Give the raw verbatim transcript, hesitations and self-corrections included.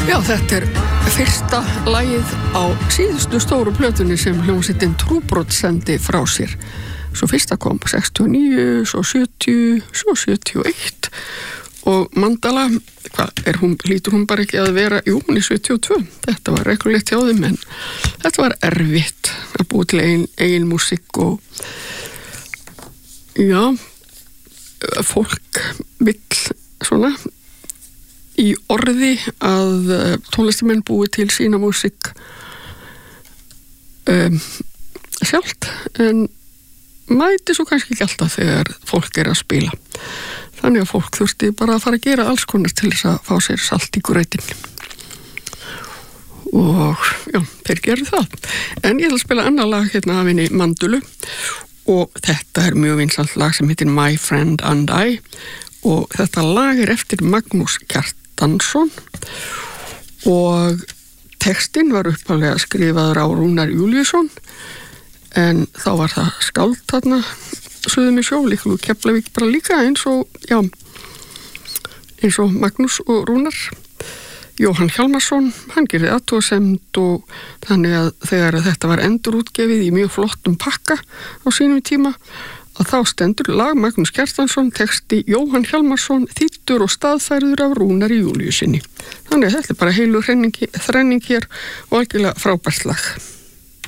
Já, þetta er fyrsta lagið á síðustu stóru plötunni sem hljómsveitin Trúbrot sendi frá sér. Svo fyrsta kom sextíu og níu, svo sjötíu, svo sjötíu og eitt og Mandala, hvað er hún, lítur hún bara ekki að vera, jú, hún er sjötíu og tvö. Þetta var reglulegt hjá þeim, en þetta var erfitt að búa til eigin, eigin músík og já, fólk vill svona í orði að tónlistamenn búi til sína músík um, sjálft, en mæti svo kannski ekki alltaf þegar fólk er að spila. Þannig að fólk þurfti bara að fara að gera alls konar til þess að fá sér salt í grautin. Og já, þeir gerðu það. En ég ætla að spila annað lag hérna af henni Mandulu og þetta er mjög vinsælt lag sem heitir My Friend and I og þetta lag er eftir Magnús Kjartansson og textinn var upphaflega skrifaður á Rúnar Júlíusson en þá var það skáld þarna suðum í sjó, líka og Keflavík bara líka eins og, já, eins og Magnús og Rúnar. Jóhann Hjálmarsson, hann gerði athugasemd og þannig að þegar þetta var endurútgefið í mjög flottum pakka á sínum tíma að þá stendur lag Magnús Kjartansson, texti Jóhann Hjálmarsson, þýddur og staðfærður af Rúnari Júlíusinni. Þannig að þetta er bara heilu þrenning hér og algjörlega frábært lag.